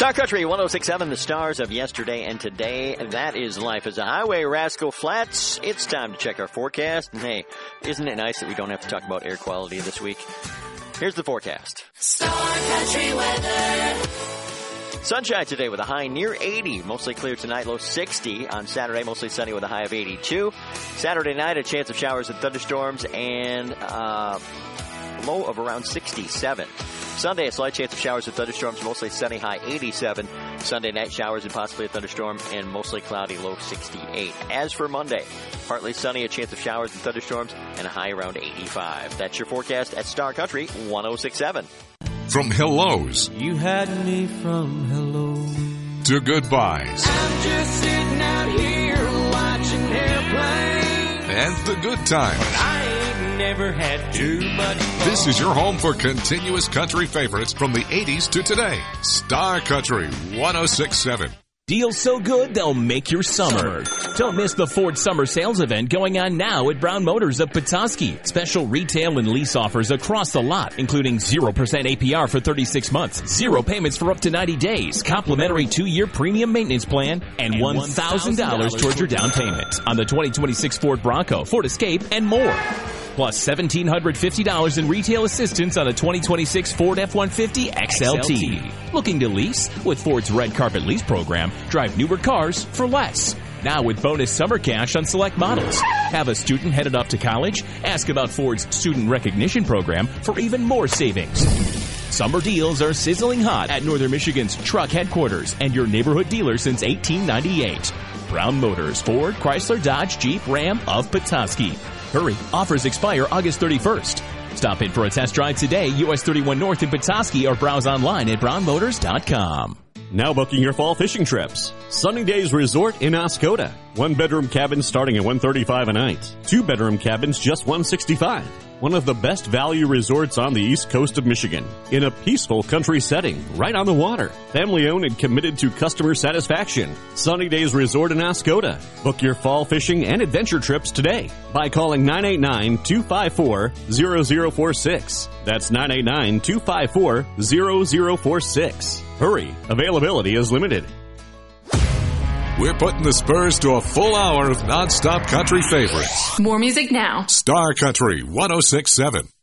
Star Country 106.7, the stars of yesterday and today. That is life as a highway. Rascal Flats. It's time to check our forecast. And hey, isn't it nice that we don't have to talk about air quality this week? Here's the forecast. Star Country weather. Sunshine today with a high near 80. Mostly clear tonight, low 60. On Saturday, mostly sunny with a high of 82. Saturday night, a chance of showers and thunderstorms and low of around 67. Sunday, a slight chance of showers and thunderstorms, mostly sunny, high 87. Sunday night, showers and possibly a thunderstorm, and mostly cloudy, low 68. As for Monday, partly sunny, a chance of showers and thunderstorms, and a high around 85. That's your forecast at Star Country 106.7. From hellos. You had me from hello to goodbyes. I'm just sitting out here watching airplanes. And the good times. I ain't never had too much fun. This is your home for continuous country favorites from the 80s to today. Star Country 106.7. Deals so good, they'll make your summer. Don't miss the Ford Summer Sales event going on now at Brown Motors of Petoskey. Special retail and lease offers across the lot, including 0% APR for 36 months, 0 payments for up to 90 days, complimentary 2-year premium maintenance plan, and $1,000 towards your down payment on the 2026 Ford Bronco, Ford Escape, and more. Plus $1,750 in retail assistance on a 2026 Ford F-150 XLT. Looking to lease? With Ford's Red Carpet Lease program, drive newer cars for less. Now with bonus summer cash on select models. Have a student headed off to college? Ask about Ford's Student Recognition program for even more savings. Summer deals are sizzling hot at Northern Michigan's truck headquarters and your neighborhood dealer since 1898. Brown Motors, Ford, Chrysler, Dodge, Jeep, Ram of Petoskey. Hurry, offers expire August 31st. Stop in for a test drive today, US 31 North in Petoskey, or browse online at brownmotors.com. Now booking your fall fishing trips. Sunny Days Resort in Oscoda. 1-bedroom cabins starting at $135 a night. 2-bedroom cabins just $165. One of the best value resorts on the east coast of Michigan. In a peaceful country setting, right on the water. Family owned and committed to customer satisfaction. Sunny Days Resort in Oscoda. Book your fall fishing and adventure trips today by calling 989-254-0046. That's 989-254-0046. Hurry, availability is limited. We're putting the spurs to a full hour of nonstop country favorites. More music now. Star Country 106.7.